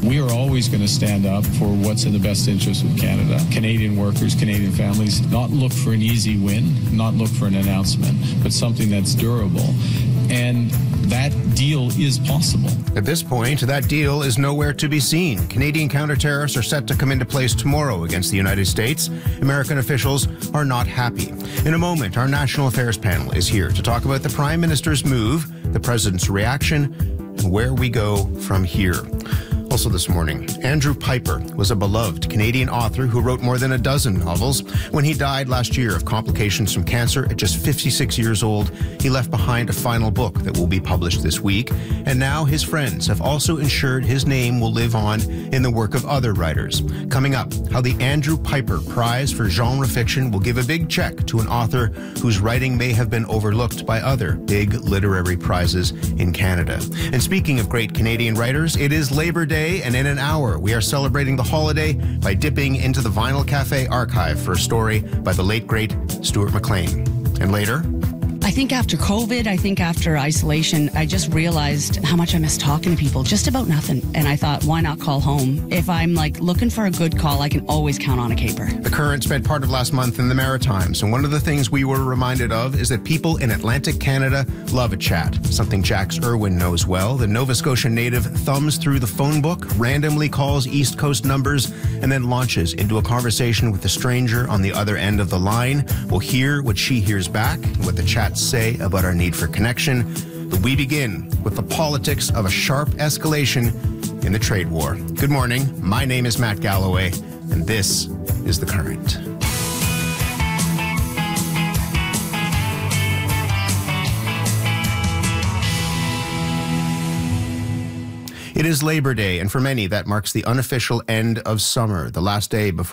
We are always going to stand up for what's in the best interest of Canada, Canadian workers, Canadian families, not look for an easy win, not look for an announcement, but something that's durable. And that deal is possible. At this point, that deal is nowhere to be seen. Canadian counter-tariffs are set to come into place tomorrow against the United States. American officials are not happy. In a moment, our National Affairs panel is here to talk about the Prime Minister's move, the President's reaction, and where we go from here. Also this morning, Andrew Piper was a beloved Canadian author who wrote more than a dozen novels. When he died last year of complications from cancer at just 56 years old, he left behind a final book that will be published this week. And now his friends have also ensured his name will live on in the work of other writers. Coming up, how the Andrew Piper Prize for Genre Fiction will give a big check to an author whose writing may have been overlooked by other big literary prizes in Canada. And speaking of great Canadian writers, it is Labor Day. And in an hour, we are celebrating the holiday by dipping into the Vinyl Cafe archive for a story by the late, great Stuart McLean. And later, I think after COVID, after isolation, I just realized how much I miss talking to people, just about nothing. And I thought, why not call home? If I'm looking for a good call, I can always count on a caper. The Current spent part of last month in the Maritimes, and one of the things we were reminded of is that people in Atlantic Canada love a chat, something Jax Irwin knows well. The Nova Scotia native thumbs through the phone book, randomly calls East Coast numbers, and then launches into a conversation with a stranger on the other end of the line. We'll hear what she hears back and what the chats say about our need for connection. But we begin with the politics of a sharp escalation in the trade war. Good morning. My name is Matt Galloway, and this is The Current. It is Labor Day, and for many, that marks the unofficial end of summer, the last day before